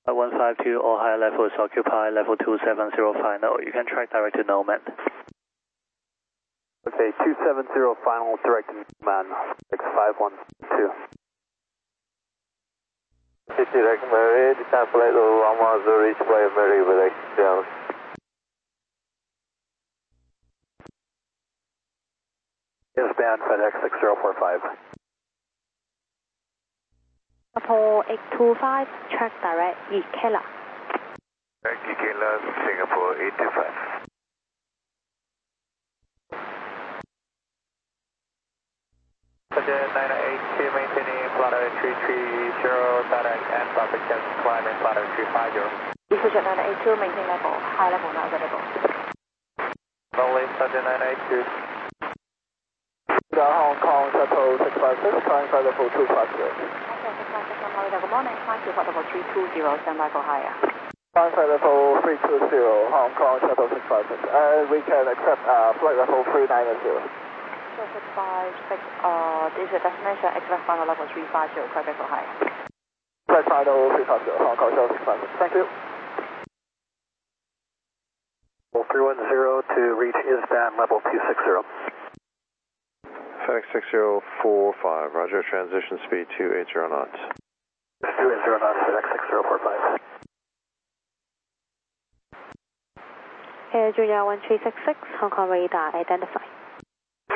152, all higher level is occupied, level 270 final. You can track direct to Nomad. Okay, 270 final, direct to Nomad, X512. Direct Mary, descent flight level 110, reach flight Mary with X S-band FedEx 6045. Singapore 825, track direct, Ikela. Direct Ikela, Singapore 825. Sajid 982, maintaining flight 330, direct and traffic chance climbing flight 350. Sajid 982, maintain level, high level not available. Lonely, Sajid 982. Hong Kong Shuttle 656, current flight level 250. Good morning, flight to level 320, stand by for higher. Current flight level 320, Hong Kong Shuttle 656, and we can accept flight level 390. 656, this is destination, express final level 350, Quebec for higher. Flight final 350, Hong Kong Shuttle 656, thank you. 310 to reach ISBAN level 260. FedEx 6045, roger, transition speed 280 knots. 280 knots, FedEx 6045. Air Junior 1366, Hong Kong radar identified.